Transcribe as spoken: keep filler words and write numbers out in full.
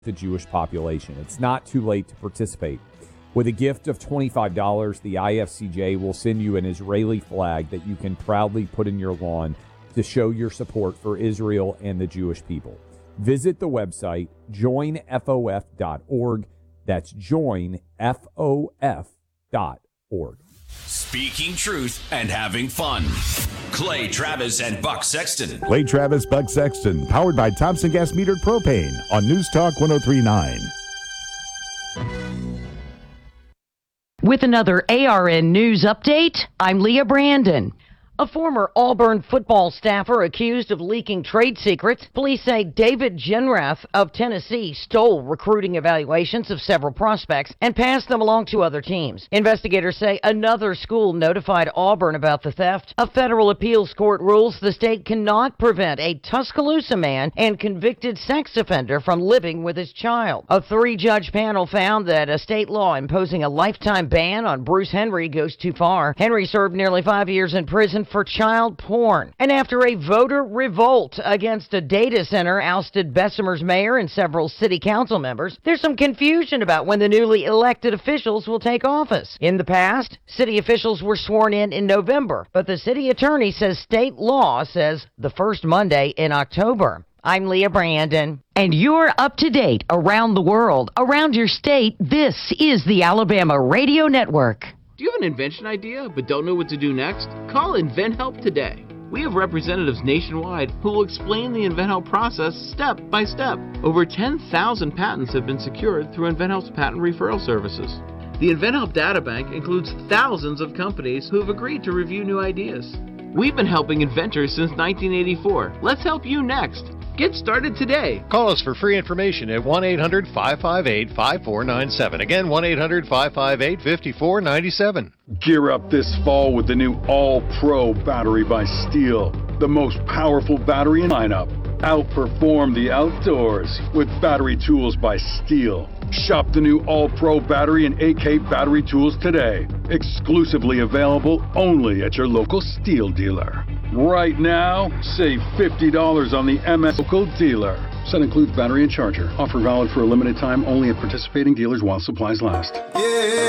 the Jewish population. It's not too late to participate. With a gift of twenty-five dollars, the I F C J will send you an Israeli flag that you can proudly put in your lawn to show your support for Israel and the Jewish people. Visit the website join f o f dot org. That's join f o f dot org. Speaking truth and having fun. Clay Travis and Buck Sexton. Clay Travis, Buck Sexton, powered by Thompson Gas Metered Propane on News Talk one oh three point nine. With another A R N News update, I'm Leah Brandon. A former Auburn football staffer accused of leaking trade secrets. Police say David Genrath of Tennessee stole recruiting evaluations of several prospects and passed them along to other teams. Investigators say another school notified Auburn about the theft. A federal appeals court rules the state cannot prevent a Tuscaloosa man and convicted sex offender from living with his child. A three-judge panel found that a state law imposing a lifetime ban on Bruce Henry goes too far. Henry served nearly five years in prison for child porn. And after a voter revolt against a data center ousted Bessemer's mayor and several city council members, there's some confusion about when the newly elected officials will take office. In the past, city officials were sworn in in November, but the city attorney says state law says the first Monday in October. I'm Leah Brandon. And you're up to date around the world, around your state. This is the Alabama Radio Network. Do you have an invention idea but don't know what to do next? Call InventHelp today. We have representatives nationwide who will explain the InventHelp process step by step. Over ten thousand patents have been secured through InventHelp's patent referral services. The InventHelp data bank includes thousands of companies who have agreed to review new ideas. We've been helping inventors since nineteen eighty-four. Let's help you next. Get started today. Call us for free information at one eight hundred five five eight five four nine seven. Again, one eight hundred five five eight five four nine seven. Gear up this fall with the new All-Pro battery by Steel. The most powerful battery in lineup. Outperform the outdoors with battery tools by Steel. Shop the new All-Pro battery and A K battery tools today. Exclusively available only at your local Steel dealer. Right now, save fifty dollars on the M S local dealer. Set includes battery and charger. Offer valid for a limited time only at participating dealers while supplies last. Yeah.